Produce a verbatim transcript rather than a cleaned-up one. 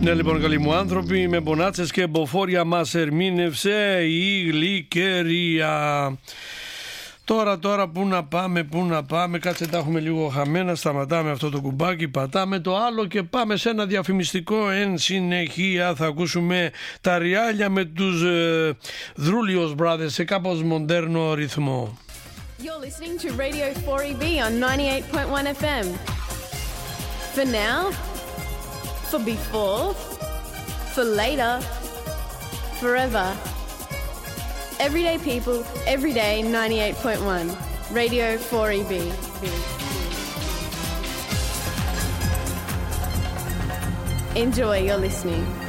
Ναι, λοιπόν, καλοί μου άνθρωποι, με μπονάτσες και μποφόρια μας ερμήνευσε η Γλυκερία. Τώρα, τώρα, πού να πάμε, πού να πάμε, κάτσε τα έχουμε λίγο χαμένα, σταματάμε αυτό το κουμπάκι, πατάμε το άλλο και πάμε σε ένα διαφημιστικό. Εν συνεχεία θα ακούσουμε τα ριάλια με τους ε, Δρούλιος Brothers σε κάπως μοντέρνο ρυθμό. You're listening to Radio four E B on ninety-eight point one F M. For now, for before, for later, forever. Everyday people, every day, ninety-eight point one. Radio four E B. Enjoy your listening.